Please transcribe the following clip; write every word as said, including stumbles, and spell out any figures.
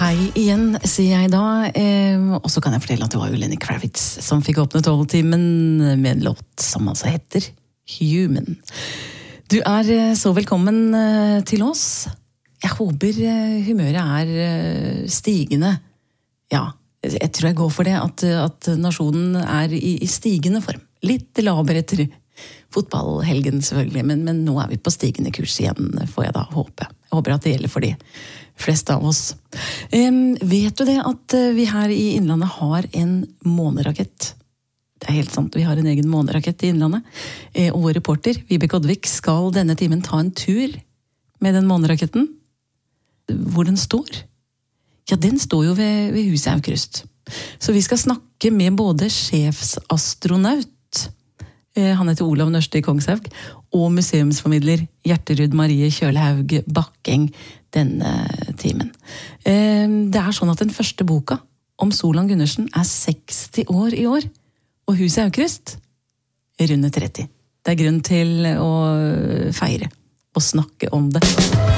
Hei igjen, sier jeg da, eh, og så kan jeg fortelle at det var jo Lenny Kravitz som fikk åpne tolvtimen med en låt som altså heter Human. Du er så velkommen til oss. Jeg håper humøret er stigende. Ja, jeg tror jeg går for det, at, at nasjonen er i, i stigende form. Litt laber etter fotballhelgen selvfølgelig, men, men nå er vi på stigende kurs igjen, får jeg da håpe. Jeg håper at det gjelder for de fleste av oss. Um, vet du det at vi her i Innlandet har en månerakett? Det er helt sant, vi har en egen månerakett i Innlandet. Eh, og vår reporter, Vibeke Oddvik, skal denne timen ta en tur med den måneraketten. Hvor den står? Ja, den står jo ved, ved huset Aukrust. Så vi skal snakke med både sjefsastronaut, eh, han heter Olav Nørste i Kongshaug, og museumsformidler Gjerterud Marie Kjølhaug Bakkeng denne timen. Eh, det er sånn at den første boka om Solan Gundersen er seksti år i år, og huset Aukrust rundet tretti. Det er grunn til å feire og snakke om det.